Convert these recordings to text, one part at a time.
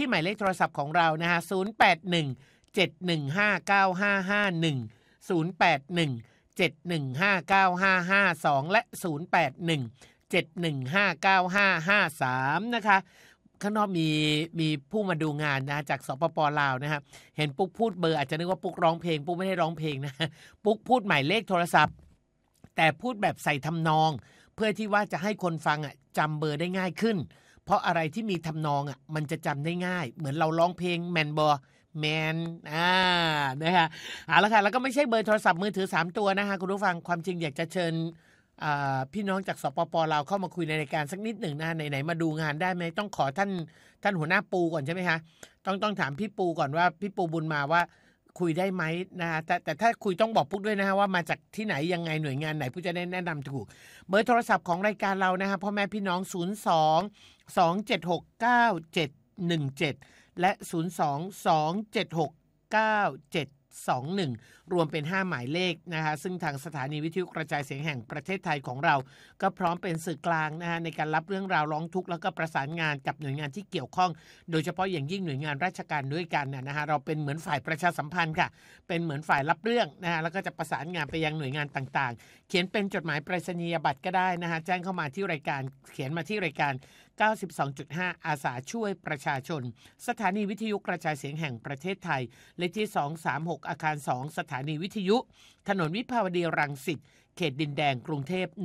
หมายเลขโทรศัพท์ของเรานะฮะ0817159552และ0817159553นะคะข้างนอกมีผู้มาดูงานนะจากสปป.ลาวนะครับเห็นปุ๊กพูดเบอร์อาจจะนึกว่าปุ๊กร้องเพลงปุ๊กไม่ได้ร้องเพลงนะปุ๊กพูดหมายเลขโทรศัพท์แต่พูดแบบใส่ทำนองเพื่อที่ว่าจะให้คนฟังจำเบอร์ได้ง่ายขึ้นเพราะอะไรที่มีทำนองมันจะจำได้ง่ายเหมือนเราร้องเพลงแมนบอแมนนะคะเอาละค่ะแล้วก็ไม่ใช่เบอร์โทรศัพท์มือถือ3ตัวนะคะคุณผู้ฟังความจริงอยากจะเชิญพี่น้องจากสปป.ลาวเข้ามาคุยในรายการสักนิดหนึ่งนะไหนๆมาดูงานได้ไหมต้องขอท่านหัวหน้าปูก่อนใช่ไหมคะต้องถามพี่ปูก่อนว่าพี่ปูบุญมาว่าคุยได้ไหมนะแต่ถ้าคุยต้องบอกปุ๊กด้วยนะฮะว่ามาจากที่ไหนยังไงหน่วยงานไหนผู้จะได้แนะนำถูกเบอร์โทรศัพท์ของรายการเรานะฮะพ่อแม่พี่น้อง02-276-9717และ02-276-9721รวมเป็น5หมายเลขนะคะซึ่งทางสถานีวิทยุกระจายเสียงแห่งประเทศไทยของเราก็พร้อมเป็นสื่อกลางนะฮะในการรับเรื่องราวร้องทุกข์แล้วก็ประสานงานกับหน่วยงานที่เกี่ยวข้องโดยเฉพาะอย่างยิ่งหน่วยงานราชการด้วยกันนะฮะเราเป็นเหมือนฝ่ายประชาสัมพันธ์ค่ะเป็นเหมือนฝ่ายรับเรื่องนะฮะแล้วก็จะประสานงานไปยังหน่วยงานต่างๆเขียนเป็นจดหมายไปรษณียบัตรก็ได้นะฮะแจ้งเข้ามาที่รายการเขียนมาที่รายการ92.5 อาสาช่วยประชาชนสถานีวิทยุกระจายเสียงแห่งประเทศไทยเลขที่236อาคาร2สถานีวิทยุถนนวิภาวดีรังสิตเขตดินแดงกรุงเทพ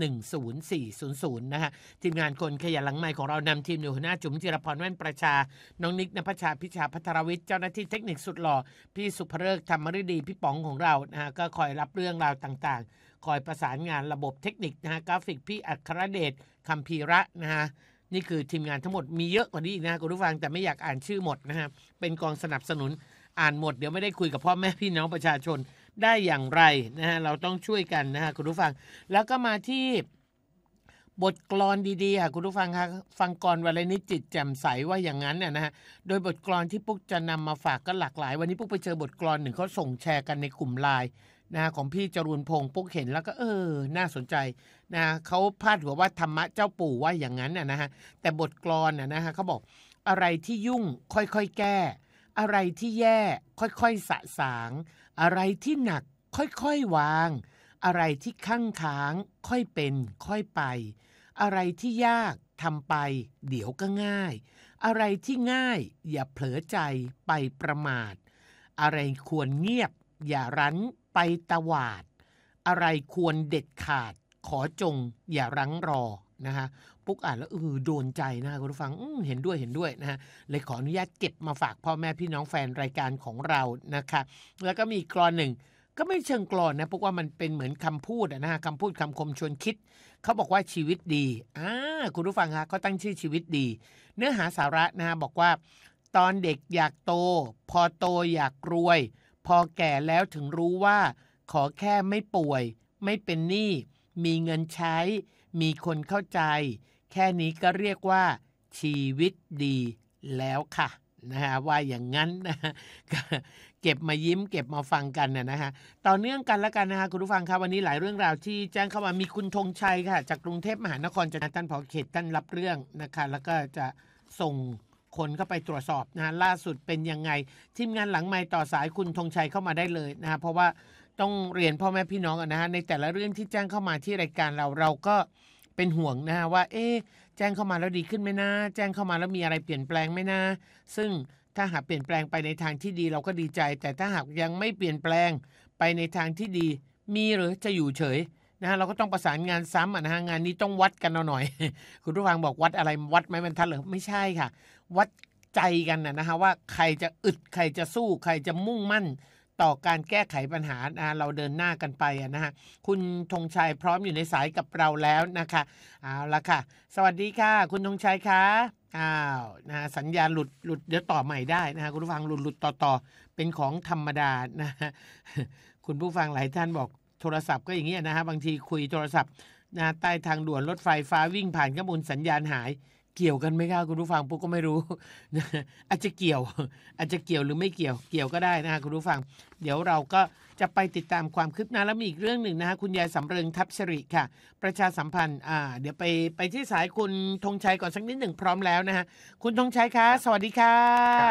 10400นะฮะทีมงานคนขยันหลังไมค์ของเรานำทีมโดยหัวหน้าจุ๋มจิรพรแว่นประชาน้องนิกณภัชชาพิชาภัทรวิทย์เจ้าหน้าที่เทคนิคสุดหล่อพี่สุภเริกธรรมฤดีพี่ป๋องของเรานะฮะก็คอยรับเรื่องราวต่างๆคอยประสานงานระบบเทคนิคนะฮะกราฟิกพี่อัครเดชคัมภีระนะฮะนี่คือทีมงานทั้งหมดมีเยอะกว่านี้อีกนะคุณผู้ฟังแต่ไม่อยากอ่านชื่อหมดนะฮะเป็นกองสนับสนุนอ่านหมดเดี๋ยวไม่ได้คุยกับพ่อแม่พี่น้องประชาชนได้อย่างไรนะฮะเราต้องช่วยกันนะฮะคุณผู้ฟังแล้วก็มาที่บทกลอนดีๆค่ะคุณผู้ฟังคะฟังกรวรนิจจิตแจ่มใสว่าอย่างนั้นเนี่ยนะฮะโดยบทกลอนที่ปุ๊กจะนำมาฝากก็หลากหลายวันนี้ปุ๊กไปเจอบทกลอนหนึ่งเขาส่งแชร์กันในกลุ่มไลน์นะของพี่จรูนพงษ์ปุ๊กเห็นแล้วก็น่าสนใจนะเขาพาดหัวว่าธรรมะเจ้าปู่ว่าอย่างนั้นนะฮะแต่บทกลอนนะฮะเขาบอกอะไรที่ยุ่งค่อยๆแก้อะไรที่แย่ค่อยๆสะสางอะไรที่หนักค่อยๆวางอะไรที่ข้างค้างค่อยเป็นค่อยไปอะไรที่ยากทำไปเดี๋ยวก็ง่ายอะไรที่ง่ายอย่าเผลอใจไปประมาทอะไรควรเงียบอย่ารั้นไปตวาดอะไรควรเด็ดขาดขอจงอย่ารั้งรอนะฮะปุ๊กอ่านแล้วโดนใจนะคุณผู้ฟังเห็นด้วยนะฮะเลยขออนุญาตเก็บมาฝากพ่อแม่พี่น้องแฟนรายการของเรานะคะแล้วก็มีกลอนหนึ่งก็ไม่เชิงกลอนนะปุ๊กว่ามันเป็นเหมือนคำพูดนะฮะคำพูดคำคมชวนคิดเขาบอกว่าชีวิตดีคุณผู้ฟังคะเขาตั้งชื่อชีวิตดีเนื้อหาสาระนะฮะบอกว่าตอนเด็กอยากโตพอโตอยากรวยพอแก่แล้วถึงรู้ว่าขอแค่ไม่ป่วยไม่เป็นหนี้มีเงินใช้มีคนเข้าใจแค่นี้ก็เรียกว่าชีวิตดีแล้วค่ะนะฮะว่าอย่างนั้นนะฮะเก็บมายิ้มเก็บมาฟังกันนะฮะต่อเนื่องกันแล้วกันนะฮะคุณผู้ฟังครับวันนี้หลายเรื่องราวที่แจ้งเข้ามามีคุณธงชัยค่ะจากกรุงเทพมหานครท่านผอ.เขตท่านรับเรื่องนะคะแล้วก็จะส่งคนเข้าไปตรวจสอบนะล่าสุดเป็นยังไงทีมงานหลังไมค์ต่อสายคุณธงชัยเข้ามาได้เลยนะฮะเพราะว่าต้องเรียนพ่อแม่พี่น้องนะฮะในแต่ละเรื่องที่แจ้งเข้ามาที่รายการเราก็เป็นห่วงนะฮะว่าแจ้งเข้ามาแล้วดีขึ้นไหมนะแจ้งเข้ามาแล้วมีอะไรเปลี่ยนแปลงไหมนะซึ่งถ้าหากเปลี่ยนแปลงไปในทางที่ดีเราก็ดีใจแต่ถ้าหากยังไม่เปลี่ยนแปลงไปในทางที่ดีมีหรือจะอยู่เฉยนะฮะเราก็ต้องประสานงานซ้ำนะฮะงานนี้ต้องวัดกันเอาหน่อย คุณผู้ฟังบอกวัดอะไรวัดไม้บรรทัดเหรอไม่ใช่ค่ะวัดใจกันนะฮะว่าใครจะอึดใครจะสู้ใครจะมุ่งมั่นต่อการแก้ไขปัญหาเราเดินหน้ากันไปนะฮะคุณธงชัยพร้อมอยู่ในสายกับเราแล้วนะคะเอาละค่ะสวัสดีค่ะคุณธงชัยคะนะสัญญาณหลุดเดี๋ยวต่อใหม่ได้นะฮะคุณผู้ฟังหลุดต่อเป็นของธรรมดานะฮะคุณผู้ฟังหลายท่านบอกโทรศัพท์ก็อย่างนี้นะฮะบางทีคุยโทรศัพท์นะใต้ทางด่วนรถไฟฟ้าวิ่งผ่านข้อมูลสัญญาณหายเกี่ยวกันไหมครับคุณผู้ฟังปุ๊กก็ไม่รู้อาจจะเกี่ยวหรือไม่เกี่ยวก็ได้นะคุณผู้ฟังเดี๋ยวเราก็จะไปติดตามความคืบหน้าแล้วมีอีกเรื่องหนึ่งนะฮะคุณยายสำเริงทับสิริค่ะประชาสัมพันธ์เดี๋ยวไปที่สายคุณธงชัยก่อนสักนิดหนึ่งพร้อมแล้วนะฮะคุณธงชัยคะสวัสดีค่ะ